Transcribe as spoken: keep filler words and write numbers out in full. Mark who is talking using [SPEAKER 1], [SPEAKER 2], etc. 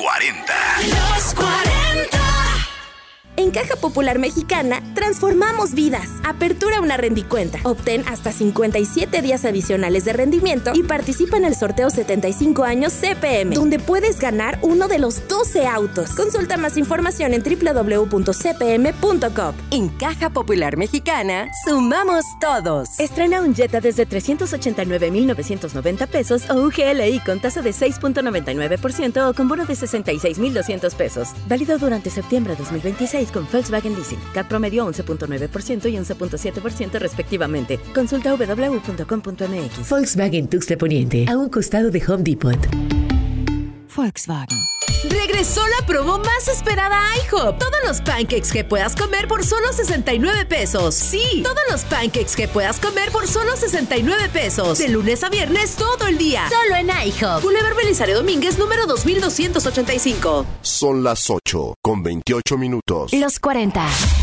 [SPEAKER 1] cuarenta.
[SPEAKER 2] Los cuarenta.
[SPEAKER 3] En Caja Popular Mexicana, transformamos vidas. Apertura una rendicuenta. Obtén hasta cincuenta y siete días adicionales de rendimiento y participa en el sorteo setenta y cinco años C P M, donde puedes ganar uno de los doce autos. Consulta más información en doble u doble u doble u punto c p m punto com.
[SPEAKER 4] En Caja Popular Mexicana, sumamos todos.
[SPEAKER 5] Estrena un Jetta desde trescientos ochenta y nueve mil novecientos noventa pesos o un G L I con tasa de seis punto noventa y nueve por ciento o con bono de sesenta y seis mil doscientos pesos. Válido durante septiembre dos mil veintiséis con Volkswagen Leasing. C A T promedio once punto nueve por ciento y once punto siete por ciento respectivamente. Consulta doble u doble u doble u punto com punto m x.
[SPEAKER 6] Volkswagen Tuxtla Poniente, a un costado de Home Depot.
[SPEAKER 5] Volkswagen.
[SPEAKER 7] Regresó la promo más esperada a IHOP. Todos los pancakes que puedas comer por solo sesenta y nueve pesos. Sí, todos los pancakes que puedas comer por solo sesenta y nueve pesos. De lunes a viernes todo el día. Solo en IHOP. Boulevard Belisario Domínguez, número dos mil doscientos ochenta y cinco.
[SPEAKER 1] Son las ocho con veintiocho minutos.
[SPEAKER 2] Los cuarenta.